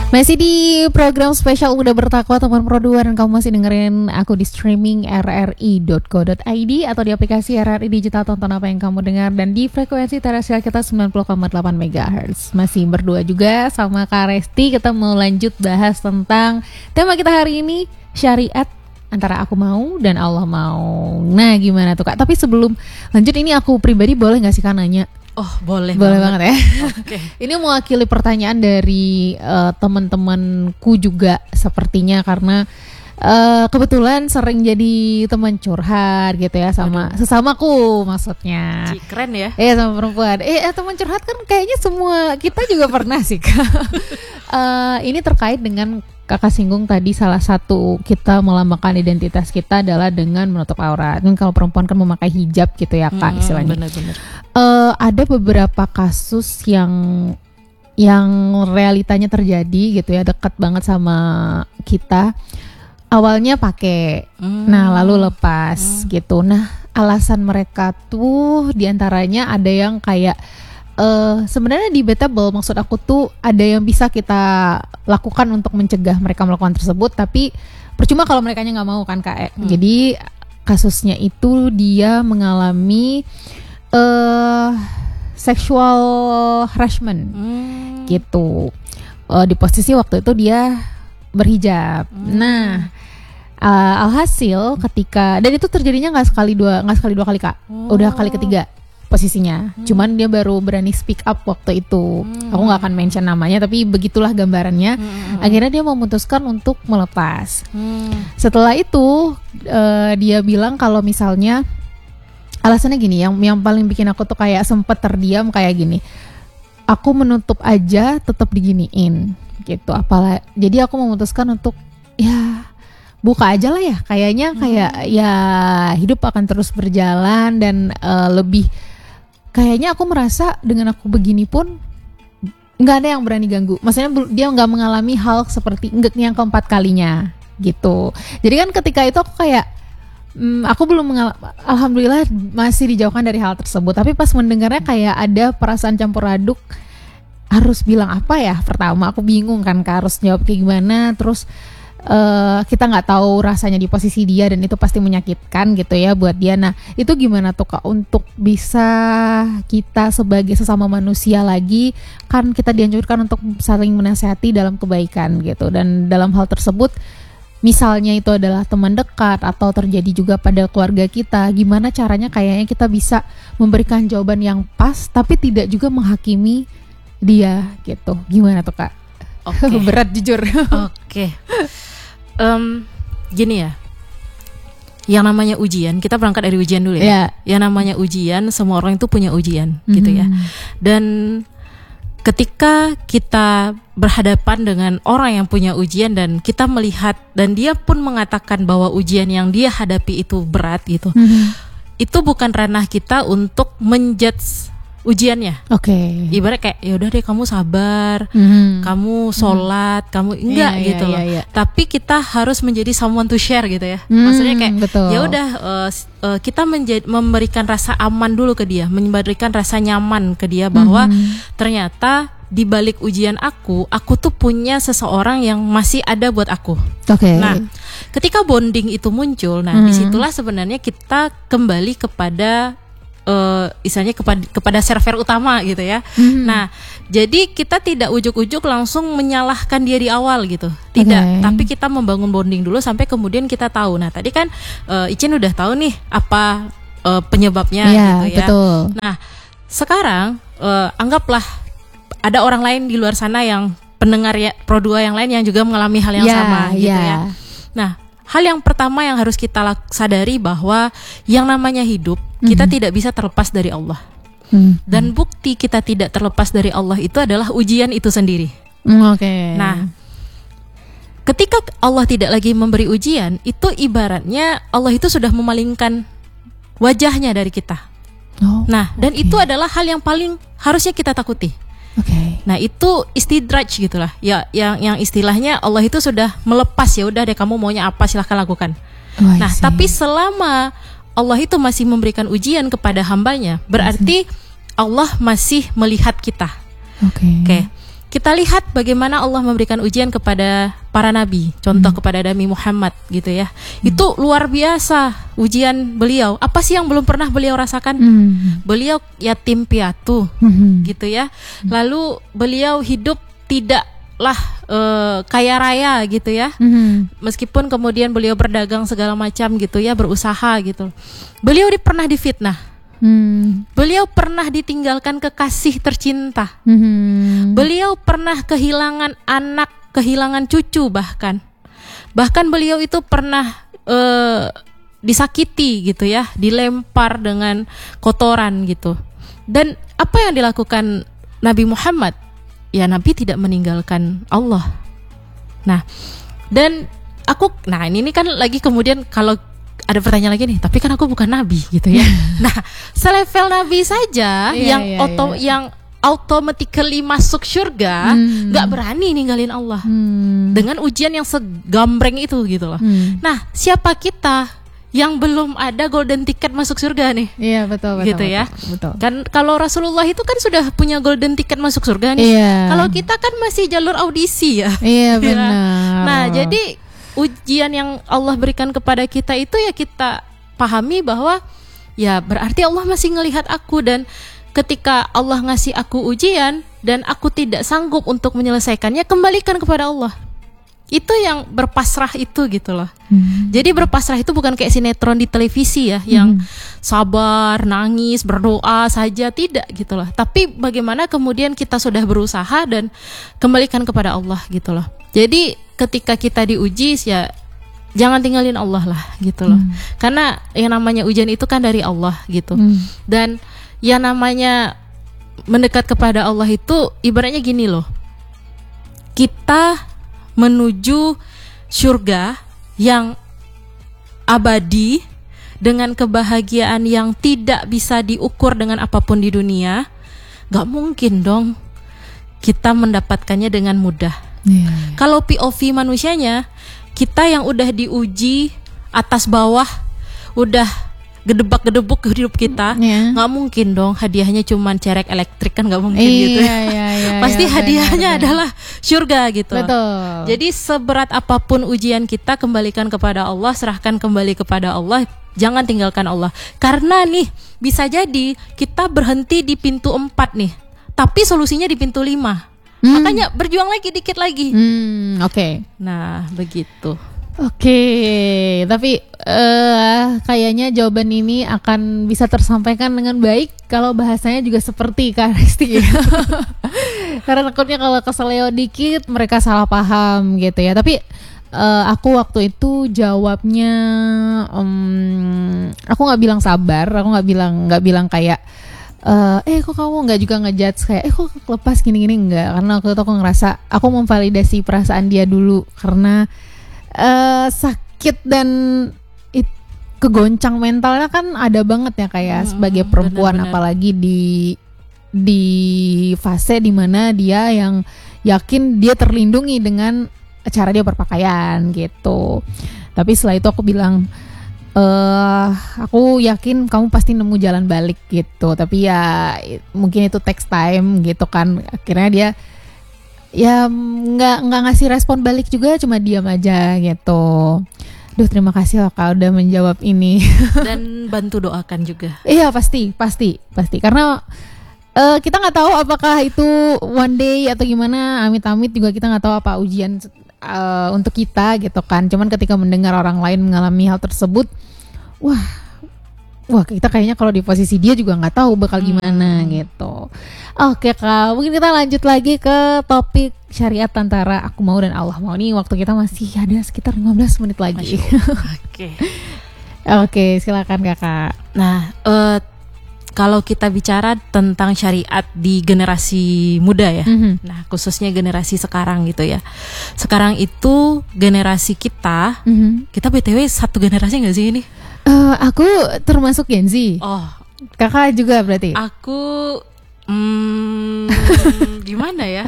Masih di program spesial Udah Bertakwa teman Pro 2, dan kamu masih dengerin aku di streaming rri.co.id atau di aplikasi RRI Digital. Tonton apa yang kamu dengar, dan di frekuensi terestrial kita 90,8 MHz. Masih berdua juga sama Kak Resti. Kita mau lanjut bahas tentang tema kita hari ini, syariat antara aku mau dan Allah mau. Nah gimana tuh Kak? Tapi sebelum lanjut ini aku pribadi boleh gak sih Kak nanya? Oh boleh banget ya. Okay. Ini mewakili pertanyaan dari teman-temanku juga sepertinya, karena kebetulan sering jadi teman curhat gitu ya sama sesamaku, maksudnya. Keren ya. Iya, sama perempuan. Teman curhat kan kayaknya semua kita juga pernah sih Kak. Ini terkait dengan Kakak singgung tadi, salah satu kita melambangkan identitas kita adalah dengan menutup aurat. Dan kalau perempuan kan memakai hijab gitu ya Kak, istilahnya. Benar-benar. Ada beberapa kasus yang realitanya terjadi gitu ya, dekat banget sama kita. Awalnya pakai, nah lalu lepas gitu. Nah alasan mereka tuh diantaranya ada yang kayak sebenarnya debatable. Maksud aku tuh ada yang bisa kita lakukan untuk mencegah mereka melakukan tersebut, tapi percuma kalau mereka nggak mau kan Kak. Jadi kasusnya itu dia mengalami sexual harassment gitu. Di posisi waktu itu dia berhijab. Nah alhasil ketika, dan itu terjadinya nggak sekali dua kali Kak, udah kali ketiga posisinya. Cuman dia baru berani speak up waktu itu. Aku nggak akan mention namanya, tapi begitulah gambarannya. Akhirnya dia memutuskan untuk melepas. Setelah itu dia bilang kalau misalnya alasannya gini, yang paling bikin aku tuh kayak sempet terdiam kayak gini. Aku menutup aja tetap diginiin gitu. Jadi aku memutuskan untuk ya buka aja lah ya. Kayaknya kayak ya hidup akan terus berjalan, dan lebih kayaknya aku merasa dengan aku begini pun nggak ada yang berani ganggu. Maksudnya dia nggak mengalami hal seperti yang keempat kalinya gitu. Jadi kan ketika itu aku kayak aku belum alhamdulillah masih dijauhkan dari hal tersebut. Tapi pas mendengarnya kayak ada perasaan campur aduk. Harus bilang apa ya? Pertama aku bingung kan Kak, harus jawab kayak gimana. Terus kita nggak tahu rasanya di posisi dia, dan itu pasti menyakitkan gitu ya buat dia. Nah itu gimana tuh Kak untuk bisa kita sebagai sesama manusia lagi, kan kita dianjurkan untuk saling menasihati dalam kebaikan gitu. Dan dalam hal tersebut, misalnya itu adalah teman dekat atau terjadi juga pada keluarga kita, gimana caranya kayaknya kita bisa memberikan jawaban yang pas tapi tidak juga menghakimi dia gitu. Gimana tuh Kak? Okay. Berat jujur. Oke. Gini ya, yang namanya ujian, kita berangkat dari ujian dulu ya. Yang namanya ujian, semua orang itu punya ujian gitu ya. Dan ketika kita berhadapan dengan orang yang punya ujian dan kita melihat, dan dia pun mengatakan bahwa ujian yang dia hadapi itu berat gitu, itu bukan ranah kita untuk menjudge ujiannya. Ibarat kayak ya udah deh kamu sabar, kamu sholat, kamu enggak gitu loh. Tapi kita harus menjadi someone to share gitu ya. Maksudnya kayak ya udah kita memberikan rasa aman dulu ke dia, memberikan rasa nyaman ke dia bahwa ternyata di balik ujian aku tuh punya seseorang yang masih ada buat aku. Nah, ketika bonding itu muncul, nah disitulah sebenarnya kita kembali kepada istilahnya kepada server utama gitu ya. Nah, jadi kita tidak ujuk-ujuk langsung menyalahkan dia di awal gitu. Tidak, tapi kita membangun bonding dulu sampai kemudian kita tahu. Nah, tadi kan Icin udah tahu nih apa penyebabnya gitu ya. Betul. Nah, sekarang anggaplah ada orang lain di luar sana yang pendengar ya Pro 2 yang lain yang juga mengalami hal yang sama gitu ya. Nah, hal yang pertama yang harus kita sadari bahwa yang namanya hidup, kita tidak bisa terlepas dari Allah. Dan bukti kita tidak terlepas dari Allah itu adalah ujian itu sendiri. Nah, ketika Allah tidak lagi memberi ujian, itu ibaratnya Allah itu sudah memalingkan wajahnya dari kita. Nah, dan itu adalah hal yang paling harusnya kita takuti. Nah itu istidraj gitulah ya, yang istilahnya Allah itu sudah melepas, ya udah deh kamu maunya apa silahkan lakukan. Nah tapi selama Allah itu masih memberikan ujian kepada hambanya, berarti Allah masih melihat kita. Oke. kita lihat bagaimana Allah memberikan ujian kepada para nabi, contoh kepada Nabi Muhammad gitu ya. Itu luar biasa ujian beliau. Apa sih yang belum pernah beliau rasakan? Beliau yatim piatu gitu ya. Lalu beliau hidup tidaklah kaya raya gitu ya. Meskipun kemudian beliau berdagang segala macam gitu ya, berusaha gitu. Beliau pernah difitnah. Beliau pernah ditinggalkan kekasih tercinta. Beliau pernah kehilangan anak, kehilangan cucu bahkan beliau itu pernah disakiti gitu ya, dilempar dengan kotoran gitu. Dan apa yang dilakukan Nabi Muhammad? Ya, Nabi tidak meninggalkan Allah. Nah, dan ini kan lagi kemudian kalau ada pertanyaan lagi nih, tapi kan aku bukan nabi gitu ya. Nah, selevel nabi saja yang automatically masuk surga nggak berani ninggalin Allah dengan ujian yang segambreng itu gitu loh. Nah, siapa kita yang belum ada golden ticket masuk surga nih? Iya, betul gitu ya. Betul. Kan kalau Rasulullah itu kan sudah punya golden ticket masuk surga nih. Kalau kita kan masih jalur audisi ya. Iya, benar. Nah, jadi ujian yang Allah berikan kepada kita itu ya kita pahami bahwa ya berarti Allah masih ngelihat aku, dan ketika Allah ngasih aku ujian dan aku tidak sanggup untuk menyelesaikannya, kembalikan kepada Allah. Itu yang berpasrah itu gitu loh. Jadi berpasrah itu bukan kayak sinetron di televisi ya, yang sabar, nangis, berdoa saja, tidak gitu loh. Tapi bagaimana kemudian kita sudah berusaha dan kembalikan kepada Allah gitu loh. Jadi ketika kita diuji ya jangan tinggalin Allah lah gitu loh. Karena yang namanya ujian itu kan dari Allah gitu. Dan yang namanya mendekat kepada Allah itu ibaratnya gini loh. Kita menuju surga yang abadi dengan kebahagiaan yang tidak bisa diukur dengan apapun di dunia. Gak mungkin dong kita mendapatkannya dengan mudah. Kalau POV manusianya, kita yang udah diuji atas bawah, udah gedebak-gedebuk hidup kita, nggak mungkin dong hadiahnya cuman cerek elektrik, kan nggak mungkin gitu. Pasti hadiahnya adalah surga gitu. Betul. Jadi seberat apapun ujian kita, kembalikan kepada Allah, serahkan kembali kepada Allah, jangan tinggalkan Allah. Karena nih bisa jadi kita berhenti di pintu 4 nih, tapi solusinya di pintu 5. Makanya berjuang lagi dikit lagi. Oke. Nah, begitu. Oke, tapi kayaknya jawaban ini akan bisa tersampaikan dengan baik kalau bahasanya juga seperti Kak Resti. Karena takutnya kalau keseleo dikit mereka salah paham gitu ya. Tapi aku waktu itu jawabnya, aku nggak bilang sabar, aku nggak bilang kayak kok kamu nggak juga ngejudge kayak kok lepas gini-gini, enggak. Karena waktu itu aku ngerasa aku memvalidasi perasaan dia dulu, karena sakit dan kegoncang mentalnya kan ada banget ya kayak sebagai perempuan, bener-bener. Apalagi di fase dimana dia yang yakin dia terlindungi dengan cara dia berpakaian gitu. Tapi setelah itu aku bilang, aku yakin kamu pasti nemu jalan balik gitu. Tapi ya mungkin itu takes time gitu kan. Akhirnya dia ya nggak ngasih respon balik juga, cuma diam aja gitu. Duh, terima kasih loh Kak udah menjawab ini. Dan bantu doakan juga. Iya pasti karena kita nggak tahu apakah itu one day atau gimana, amit-amit juga kita nggak tahu apa ujian untuk kita gitu kan. Cuman ketika mendengar orang lain mengalami hal tersebut, wah kita kayaknya kalau di posisi dia juga nggak tahu bakal gimana gitu. Oke Kak, mungkin kita lanjut lagi ke topik syariat antara aku mau dan Allah mau. Nih waktu kita masih ada sekitar 15 menit lagi. Oke, silakan Kakak. Nah, kalau kita bicara tentang syariat di generasi muda ya, nah khususnya generasi sekarang gitu ya. Sekarang itu generasi kita, kita BTW satu generasi nggak sih ini? Aku termasuk Gen Z. Oh, Kakak juga berarti? Aku gimana ya?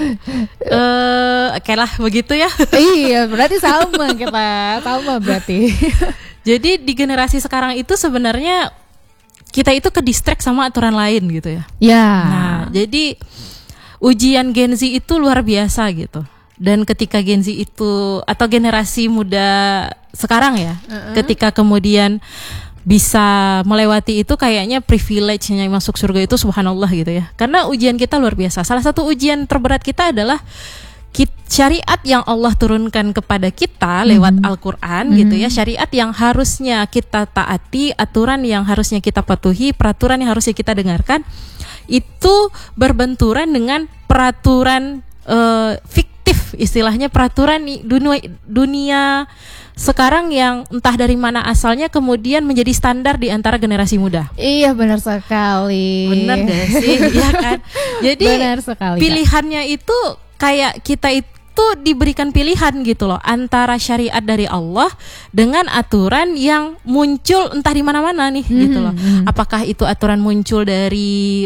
Oke lah begitu ya. Iya, berarti sama kita, sama berarti. Jadi di generasi sekarang itu sebenarnya kita itu ke distract sama aturan lain gitu ya. Ya. Nah, jadi ujian Gen Z itu luar biasa gitu. Dan ketika Gen Z itu atau generasi muda sekarang ya, ketika kemudian bisa melewati itu, kayaknya privilege-nya masuk surga itu subhanallah gitu ya. Karena ujian kita luar biasa. Salah satu ujian terberat kita adalah syariat yang Allah turunkan kepada kita lewat Al-Quran gitu ya. Syariat yang harusnya kita taati, aturan yang harusnya kita patuhi, peraturan yang harusnya kita dengarkan, itu berbenturan dengan peraturan fiktif, istilahnya peraturan dunia sekarang yang entah dari mana asalnya kemudian menjadi standar di antara generasi muda. Iya, benar sekali. Benar gak sih? Iya kan? Jadi benar sekali, pilihannya itu kayak kita itu diberikan pilihan gitu loh, antara syariat dari Allah dengan aturan yang muncul entah di mana-mana nih gitu loh. Apakah itu aturan muncul dari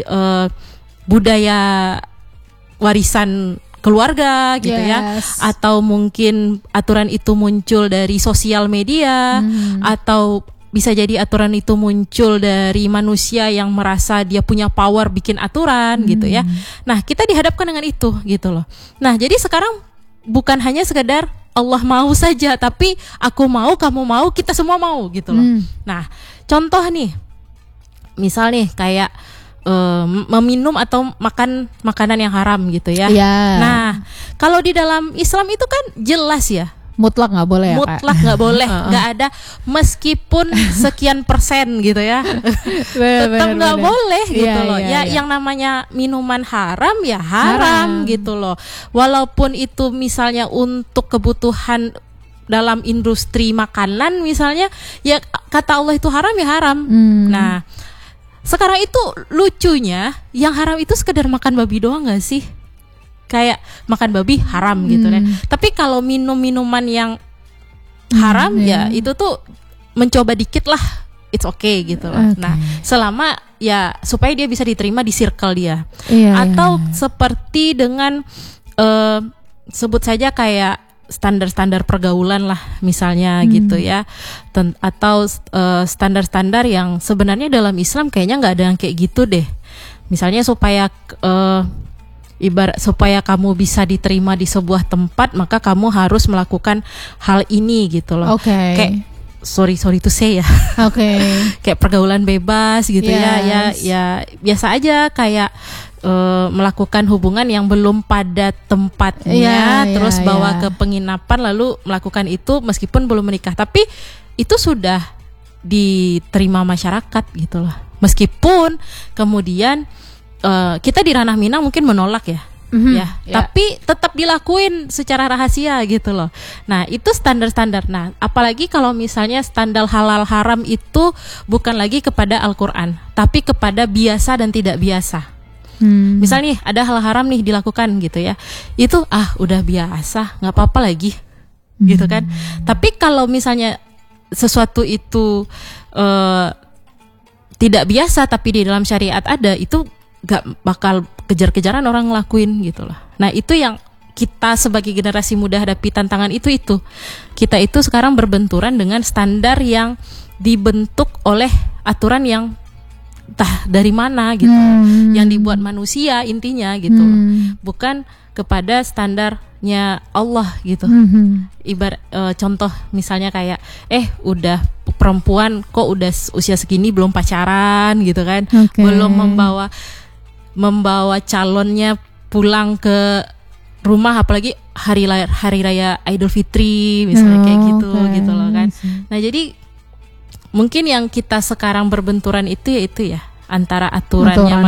budaya warisan keluarga gitu ya, atau mungkin aturan itu muncul dari sosial media, atau bisa jadi aturan itu muncul dari manusia yang merasa dia punya power bikin aturan gitu ya. Nah, kita dihadapkan dengan itu gitu loh. Nah, jadi sekarang bukan hanya sekedar Allah mau saja, tapi aku mau, kamu mau, kita semua mau gitu loh. Nah, contoh nih, misal nih kayak meminum atau makan makanan yang haram gitu ya. Nah, kalau di dalam Islam itu kan jelas ya, mutlak nggak boleh ya, mutlak nggak boleh, nggak ada meskipun sekian persen gitu ya, tetap nggak boleh gitu loh. Yang namanya minuman haram ya haram gitu loh. Walaupun itu misalnya untuk kebutuhan dalam industri makanan misalnya, ya kata Allah itu haram ya haram. Nah, sekarang itu lucunya yang haram itu sekedar makan babi doang gak sih? Kayak makan babi haram gitu ya. Tapi kalau minum-minuman yang haram ya itu tuh mencoba dikit lah, it's okay gitu loh. Nah, selama ya supaya dia bisa diterima di circle dia. Atau seperti dengan sebut saja kayak standar-standar pergaulan lah misalnya gitu ya, atau standar-standar yang sebenarnya dalam Islam kayaknya nggak ada yang kayak gitu deh. Misalnya supaya supaya kamu bisa diterima di sebuah tempat, maka kamu harus melakukan hal ini gitu loh. Kayak sorry to say ya. Kayak pergaulan bebas gitu ya biasa aja kayak melakukan hubungan yang belum pada tempatnya, terus bawa ke penginapan lalu melakukan itu meskipun belum menikah, tapi itu sudah diterima masyarakat gitu loh. Meskipun kemudian kita di ranah Minang mungkin menolak ya. Tapi tetap dilakuin secara rahasia gitu loh. Nah, itu standar-standar. Nah, apalagi kalau misalnya standar halal haram itu bukan lagi kepada Al-Quran, tapi kepada biasa dan tidak biasa. Misal nih ada hal haram nih dilakukan gitu ya, itu udah biasa, nggak apa-apa lagi gitu kan. Tapi kalau misalnya sesuatu itu tidak biasa tapi di dalam syariat ada, itu nggak bakal kejar-kejaran orang ngelakuin gitu loh. Nah, itu yang kita sebagai generasi muda hadapi tantangan itu kita itu sekarang berbenturan dengan standar yang dibentuk oleh aturan yang entah dari mana gitu, yang dibuat manusia intinya gitu, bukan kepada standarnya Allah gitu. Ibarat contoh misalnya kayak udah perempuan kok udah usia segini belum pacaran gitu kan, belum membawa calonnya pulang ke rumah, apalagi hari raya Idul Fitri misalnya kayak gitu gitu loh kan. Nah, jadi mungkin yang kita sekarang berbenturan itu ya antara aturannya